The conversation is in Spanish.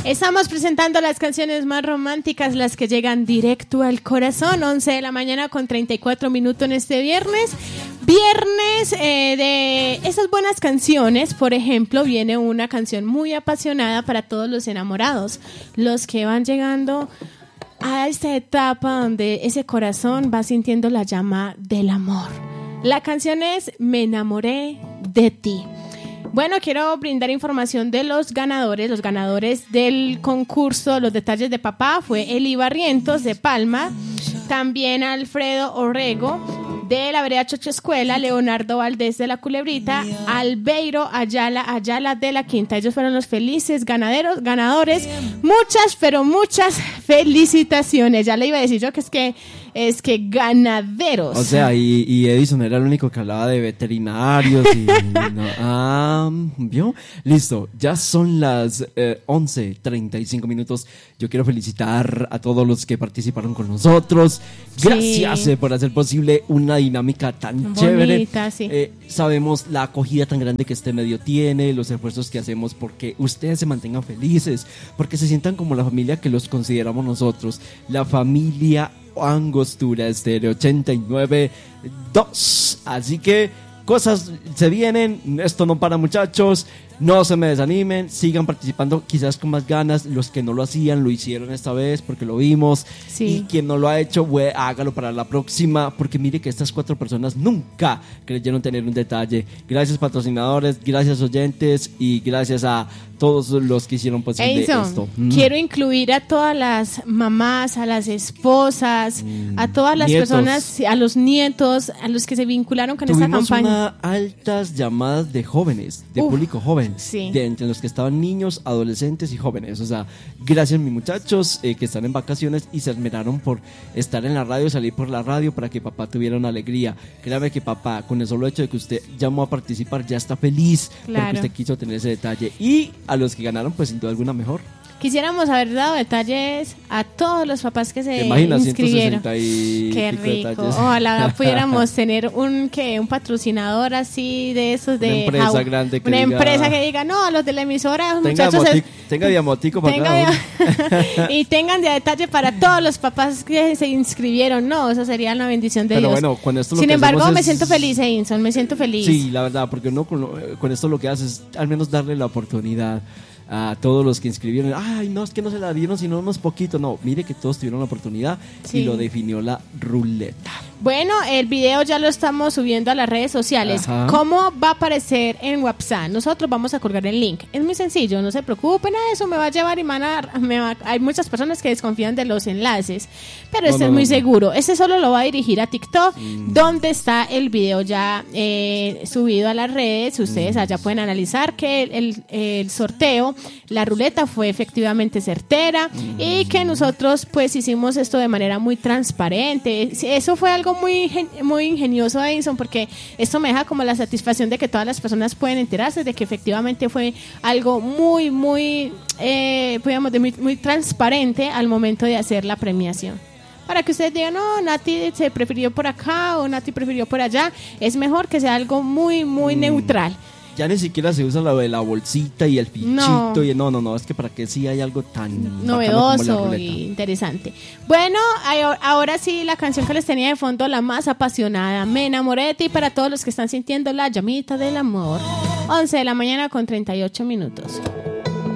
Estamos presentando las canciones más románticas, las que llegan directo al corazón. 11 de la mañana con 34 minutos en este viernes. Viernes de esas buenas canciones. Por ejemplo, viene una canción muy apasionada para todos los enamorados, los que van llegando a esta etapa donde ese corazón va sintiendo la llama del amor. La canción es Me enamoré de ti. Bueno, quiero brindar información de los ganadores del concurso Los Detalles de Papá. Fue Eli Barrientos de Palma, también Alfredo Orrego de la Vereda Chocho Escuela, Leonardo Valdés de la Culebrita, Albeiro Ayala de la Quinta. Ellos fueron los felices ganadores. Muchas, pero muchas felicitaciones. Ya le iba a decir yo que es que ganaderos. O sea, y Edison era el único que hablaba de veterinarios y ¿vio? Listo, ya son las 11:35 minutos. Yo quiero felicitar a todos los que participaron con nosotros. Gracias por hacer posible una dinámica tan bonita, chévere. Sí. Sabemos la acogida tan grande que este medio tiene, los esfuerzos que hacemos porque ustedes se mantengan felices, porque se sientan como la familia que los consideramos nosotros, la familia Angostura Estéreo 89.2. Así que cosas se vienen, esto no para, muchachos. No se me desanimen, sigan participando quizás con más ganas. Los que no lo hacían, lo hicieron esta vez porque lo vimos. Sí. Y quien no lo ha hecho, hágalo para la próxima, porque mire que estas 4 personas nunca creyeron tener un detalle. Gracias patrocinadores, gracias oyentes y gracias a todos los que hicieron posible esto. Quiero incluir a todas las mamás, a las esposas, a todas las personas, a los nietos, a los que se vincularon con esta campaña. Tuvimos altas llamadas de jóvenes, de público joven. Sí. De entre los que estaban niños, adolescentes y jóvenes. O sea, gracias mis muchachos que están en vacaciones y se esmeraron por estar en la radio, salir por la radio para que papá tuviera una alegría. Créame que papá, con el solo hecho de que usted llamó a participar, ya está feliz, claro, porque usted quiso tener ese detalle. Y a los que ganaron, pues sin duda alguna mejor. Quisiéramos haber dado detalles a todos los papás que se inscribieron. Qué rico. Detalles. Ojalá pudiéramos tener un patrocinador así de esos de una empresa grande que empresa que diga, no, a los de la emisora, muchachos, tenga diamotico para y tengan de detalle para todos los papás que se inscribieron. No, eso sería una bendición de Dios. Bueno, con esto sin embargo, me siento feliz, Edinson, me siento feliz. Sí, la verdad, porque uno con esto lo que hace es al menos darle la oportunidad a todos los que inscribieron. Ay, no, es que no se la dieron sino unos poquitos. No, mire que todos tuvieron la oportunidad. Sí. Y lo definió la ruleta. Bueno, el video ya lo estamos subiendo a las redes sociales. Ajá. ¿Cómo va a aparecer en WhatsApp? Nosotros vamos a colgar el link. Es muy sencillo, no se preocupen, eso me va a llevar y hay muchas personas que desconfían de los enlaces, pero es muy seguro. Este solo lo va a dirigir a TikTok, donde está el video ya subido a las redes. Ustedes allá pueden analizar que el sorteo, la ruleta fue efectivamente certera y que nosotros pues hicimos esto de manera muy transparente. Eso fue algo muy ingenioso, Edison, porque esto me deja como la satisfacción de que todas las personas pueden enterarse de que efectivamente fue algo muy transparente al momento de hacer la premiación. Para que ustedes digan, no, Nati se prefirió por acá o Nati prefirió por allá. Es mejor que sea algo muy neutral. Ya ni siquiera se usa lo de la bolsita y el fichito. No, es que para que sí hay algo tan novedoso y interesante. Bueno, ahora sí, la canción que les tenía de fondo, la más apasionada, Me enamoré de ti, para todos los que están sintiendo la llamita del amor. 11 de la mañana con 38 minutos.